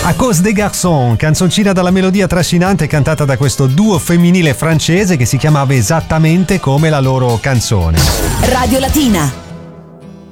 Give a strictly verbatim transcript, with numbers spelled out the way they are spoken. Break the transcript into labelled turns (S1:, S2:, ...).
S1: A cause des garçons, canzoncina dalla melodia trascinante cantata da questo duo femminile francese che si chiamava esattamente come la loro canzone.
S2: Radio Latina.